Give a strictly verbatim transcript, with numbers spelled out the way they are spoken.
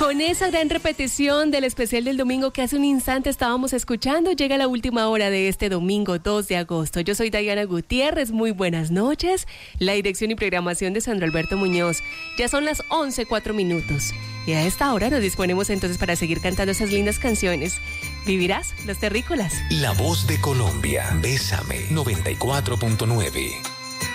Con esa gran repetición del especial del domingo que hace un instante estábamos escuchando, llega la última hora de este domingo dos de agosto. Yo soy Diana Gutiérrez, muy buenas noches. La dirección y programación de Sandro Alberto Muñoz. Ya son las once, cuatro minutos. Y a esta hora nos disponemos entonces para seguir cantando esas lindas canciones. ¿Vivirás? Los Terrícolas. La voz de Colombia. Bésame. noventa y cuatro punto nueve.